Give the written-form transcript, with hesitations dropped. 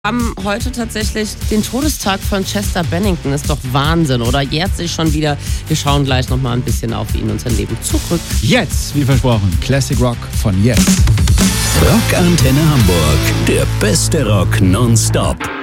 Haben heute tatsächlich den Todestag von Chester Bennington. Ist doch Wahnsinn, oder? Jährt sich schon wieder. Wir schauen gleich nochmal ein bisschen auf ihn und sein Leben zurück. Jetzt, wie versprochen, Classic Rock von jetzt. Rockantenne Hamburg, der beste Rock nonstop.